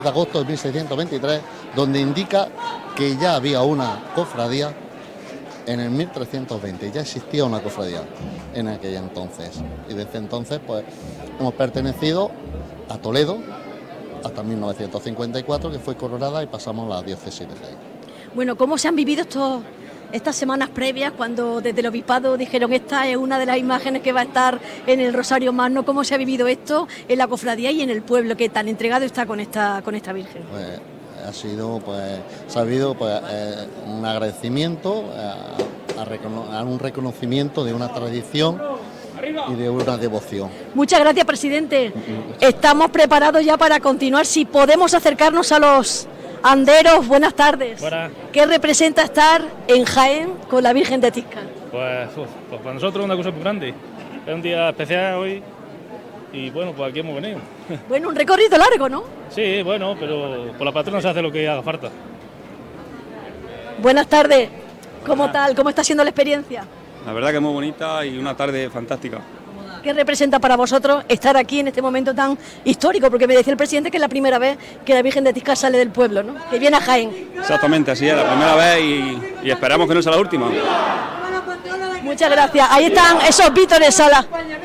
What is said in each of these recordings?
de agosto de 1623, donde indica que ya había una cofradía en el 1320, ya existía una cofradía en aquel entonces, y desde entonces pues hemos pertenecido a Toledo hasta 1954, que fue coronada, y pasamos a la diócesis de Jaén. Bueno, ¿cómo se han vivido estas semanas previas, cuando desde el obispado dijeron esta es una de las imágenes que va a estar en el Rosario Magno? ¿Cómo se ha vivido esto en la cofradía y en el pueblo, que tan entregado está con esta Virgen? Pues ha sido, se ha habido un agradecimiento, a un reconocimiento de una tradición y de una devoción. Muchas gracias, presidente. Estamos preparados ya para continuar. Si podemos acercarnos a los anderos. Buenas tardes. Buenas. ¿Qué representa estar en Jaén con la Virgen de Tiscar? Pues para nosotros es una cosa muy grande. Es un día especial hoy y bueno, pues aquí hemos venido. Bueno, un recorrido largo, ¿no? Sí, bueno, pero por la patrona se hace lo que haga falta. Buenas tardes. ¿Cómo tal? ¿Cómo está siendo la experiencia? La verdad que es muy bonita y una tarde fantástica. ¿Qué representa para vosotros estar aquí en este momento tan histórico? Porque me decía el presidente que es la primera vez que la Virgen de Tiscar sale del pueblo, ¿no? Que viene a Jaén. Exactamente, así es, la primera vez y esperamos que no sea la última. Muchas gracias. Ahí están esos vítores, Sala.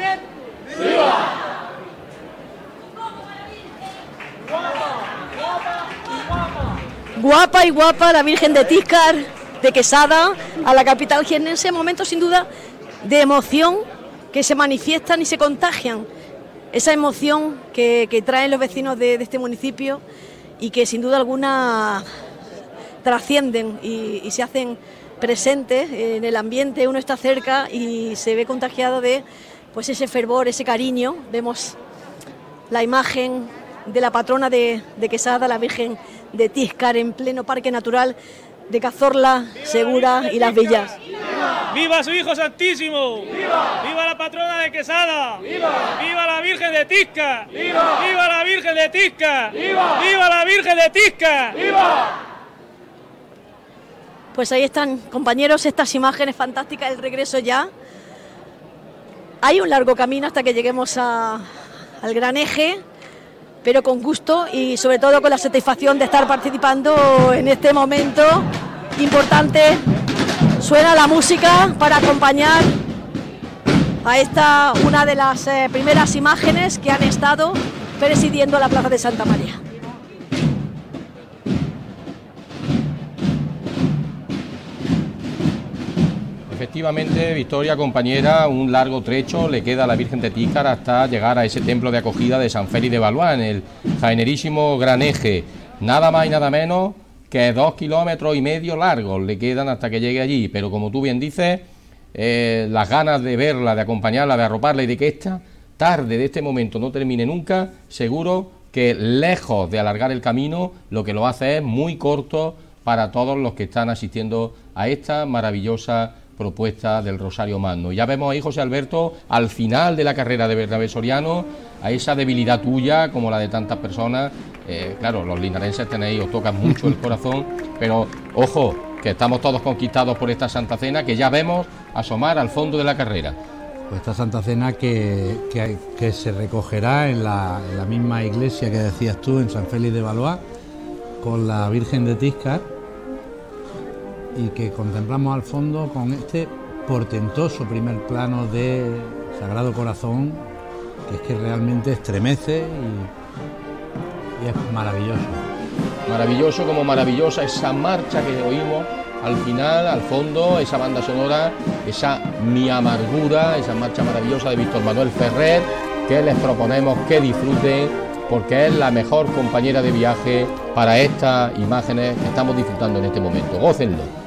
Guapa y guapa la Virgen de Tiscar, de Quesada, a la capital jiennense. Momentos sin duda de emoción que se manifiestan y se contagian. Esa emoción que traen los vecinos de este municipio y que sin duda alguna trascienden y se hacen presentes en el ambiente. Uno está cerca y se ve contagiado de pues ese fervor, ese cariño. Vemos la imagen de la patrona de Quesada, la Virgen de Tiscar, en pleno Parque Natural de Cazorla, Segura y Las Villas. ¡Viva su Hijo Santísimo! ¡Viva! ¡Viva la patrona de Quesada! ¡Viva! ¡Viva la Virgen de Tiscar! ¡Viva! ¡Viva la Virgen de Tiscar! ¡Viva! ¡Viva la Virgen de Tiscar! ¡Viva! Pues ahí están, compañeros, estas imágenes fantásticas del regreso ya. Hay un largo camino hasta que lleguemos al gran eje, pero con gusto y sobre todo con la satisfacción de estar participando en este momento importante. Suena la música para acompañar a esta, una de las primeras imágenes que han estado presidiendo la Plaza de Santa María. Efectivamente, Victoria, compañera, un largo trecho le queda a la Virgen de Tiscar hasta llegar a ese templo de acogida de San Félix de Valois, en el jainerísimo Gran Eje. Nada más y nada menos que 2,5 kilómetros largos le quedan hasta que llegue allí, pero como tú bien dices, las ganas de verla, de acompañarla, de arroparla y de que esta tarde de este momento no termine nunca, seguro que lejos de alargar el camino, lo que lo hace es muy corto para todos los que están asistiendo a esta maravillosa propuesta del Rosario Magno. Ya vemos ahí, José Alberto, al final de la carrera de Bernabé Soriano, a esa debilidad tuya, como la de tantas personas. Claro, los linarenses tenéis, os tocan mucho el corazón, pero ojo, que estamos todos conquistados por esta Santa Cena que ya vemos asomar al fondo de la carrera. Pues esta Santa Cena que se recogerá en la misma iglesia que decías tú, en San Félix de Valois, con la Virgen de Tiscar, y que contemplamos al fondo con este portentoso primer plano de Sagrado Corazón, que es que realmente estremece y es maravilloso. Maravilloso como maravillosa esa marcha que oímos al final, al fondo, esa banda sonora, esa Mi Amargura, esa marcha maravillosa de Víctor Manuel Ferrer, que les proponemos que disfruten, porque es la mejor compañera de viaje para estas imágenes que estamos disfrutando en este momento. Gócenlo.